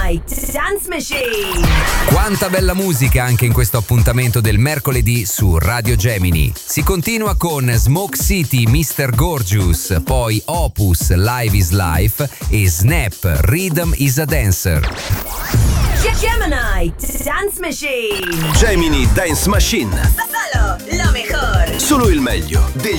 Gemini Dance Machine. Quanta bella musica anche in questo appuntamento del mercoledì su Radio Gemini. Si continua con Smoke City, Mr. Gorgeous, poi Opus, Live is Life e Snap, Rhythm is a Dancer. Gemini Dance Machine. Gemini Dance Machine. Solo lo mejor. Solo il meglio degli